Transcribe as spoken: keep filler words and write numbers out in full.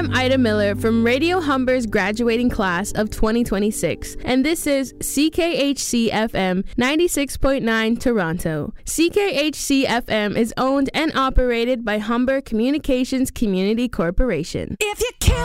I'm Ida Miller from Radio Humber's graduating class of twenty twenty-six, and this is C K H C F M ninety-six point nine Toronto. C K H C F M is owned and operated by Humber Communications Community Corporation. If you can't